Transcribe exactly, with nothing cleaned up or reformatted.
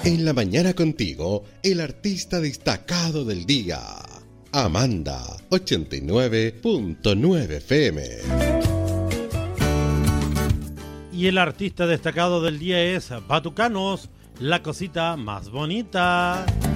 En la mañana contigo, el artista destacado del día. Amanda, ochenta y nueve punto nueve F M. Y el artista destacado del día es Batucanos, la cosita más bonita.